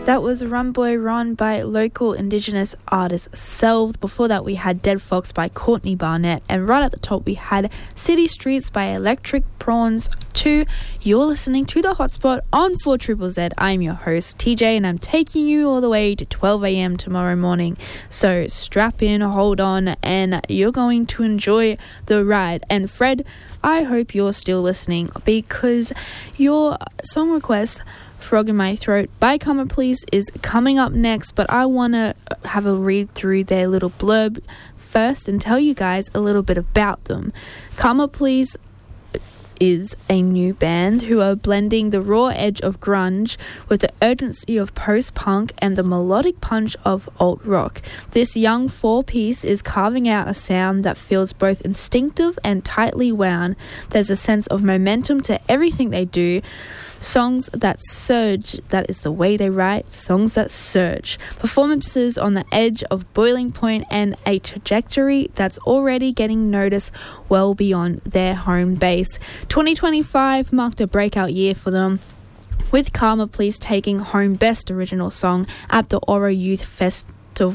That was Run Boy Run by local Indigenous artist Selved. Before that, we had Dead Fox by Courtney Barnett. And right at the top, we had City Streets by Electric Prawns 2. You're listening to The Hotspot on 4ZZZ. I'm your host, TJ, and I'm taking you all the way to 12 a.m. tomorrow morning. So strap in, hold on, and you're going to enjoy the ride. And Fred, I hope you're still listening because your song request, Frog in My Throat by Karma Police, is coming up next, but I want to have a read through their little blurb first and tell you guys a little bit about them. Karma Police is a new band who are blending the raw edge of grunge with the urgency of post-punk and the melodic punch of alt-rock. This young four-piece is carving out a sound that feels both instinctive and tightly wound. There's a sense of momentum to everything they do. Songs that surge, that is the way they write, songs that surge. Performances on the edge of boiling point and a trajectory that's already getting noticed well beyond their home base. 2025 marked a breakout year for them, with Karma Police taking home Best Original Song at the Oro Youth Fest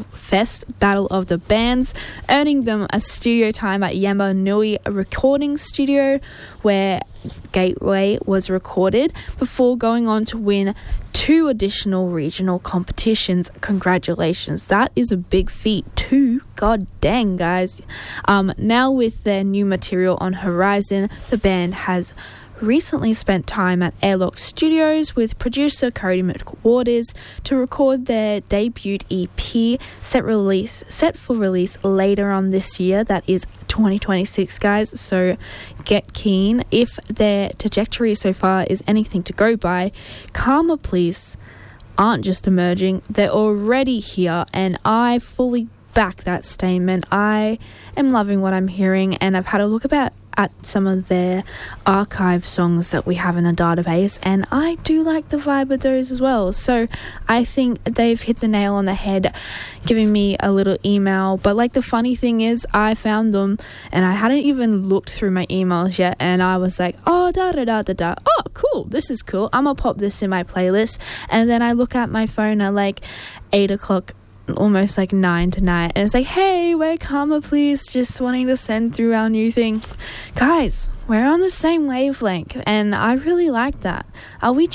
Battle of the Bands, earning them a studio time at Yamba Nui Recording Studio, where Gateway was recorded, before going on to win 2 additional regional competitions. Congratulations, that is a big feat too. God dang, guys. Now with their new material on horizon, the band has recently spent time at Airlock Studios with producer Cody McWaters to record their debut EP set for release later on this year. That is 2026, guys, so get keen. If their trajectory so far is anything to go by, Karma Police aren't just emerging, they're already here, and I fully back that statement. I am loving what I'm hearing, and I've had a look at some of their archive songs that we have in the database, and I do like the vibe of those as well. So I think they've hit the nail on the head, giving me a little email. But like, the funny thing is, I found them and I hadn't even looked through my emails yet, and I was like, oh, oh, cool, this is cool, I'm gonna pop this in my playlist. And then I look at my phone at like 8 o'clock, almost like 9 tonight, and it's like, hey, we're Karma Police, just wanting to send through our new thing. Guys, we're on the same wavelength, and I really like that. Are we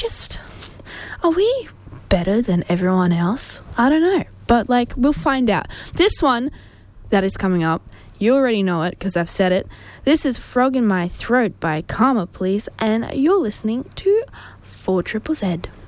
better than everyone else? I don't know, but like, we'll find out. This one that is coming up, you already know it because I've said it. This is Frog in My Throat by Karma Police, and you're listening to 4ZZZ.